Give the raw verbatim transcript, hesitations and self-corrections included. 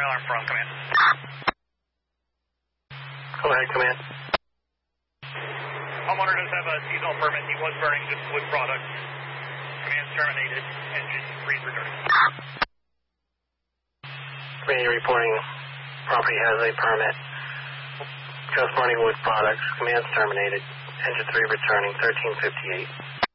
alarm from command. Go ahead, command. Homeowner does have a seasonal permit. He was burning just wood products. Command terminated. Engine freeze returning. Command, you're reporting property has a permit. Just burning wood products. Command's terminated. Engine three returning. thirteen fifty-eight.